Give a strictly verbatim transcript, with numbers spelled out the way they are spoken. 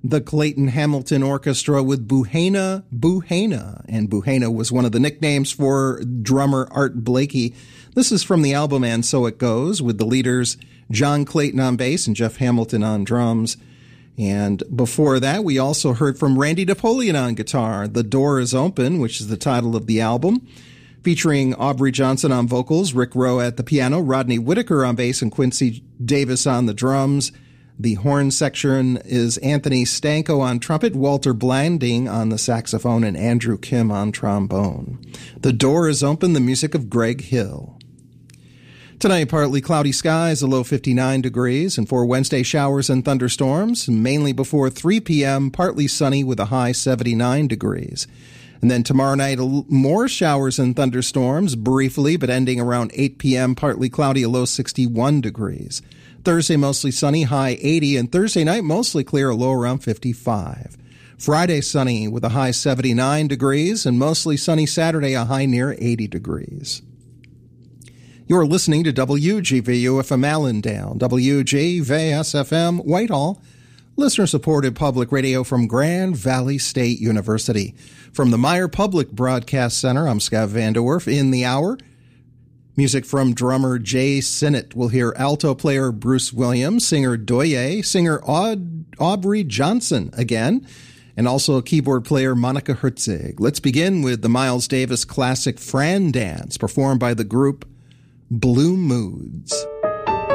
the Clayton Hamilton Orchestra with Buhena Buhena. And Buhena was one of the nicknames for drummer Art Blakey. This is from the album And So It Goes, with the leaders John Clayton on bass and Jeff Hamilton on drums. And before that, we also heard from Randy Napoleon on guitar, The Door Is Open, which is the title of the album, featuring Aubrey Johnson on vocals, Rick Rowe at the piano, Rodney Whitaker on bass, and Quincy Davis on the drums. The horn section is Anthony Stanko on trumpet, Walter Blanding on the saxophone, and Andrew Kim on trombone. The Door Is Open, the music of Greg Hill. Tonight, partly cloudy skies, a low fifty-nine degrees, and for Wednesday, showers and thunderstorms, mainly before three p.m., partly sunny with a high seventy-nine degrees. And then tomorrow night, more showers and thunderstorms, briefly, but ending around eight p.m., partly cloudy, a low sixty-one degrees. Thursday, mostly sunny, high eighty, and Thursday night, mostly clear, a low around fifty-five. Friday, sunny with a high seventy-nine degrees, and mostly sunny Saturday, a high near eighty degrees. You're listening to W G V U F M Allendale, W G V S F M Whitehall, listener-supported public radio from Grand Valley State University. From the Meyer Public Broadcast Center, I'm Scott Vanderwerf. In the hour, music from drummer Jay Sinnott. We'll hear alto player Bruce Williams, singer Doye, singer Aud- Aubrey Johnson again, and also keyboard player Monica Herzig. Let's begin with the Miles Davis classic Fran Dance, performed by the group Blue Moods.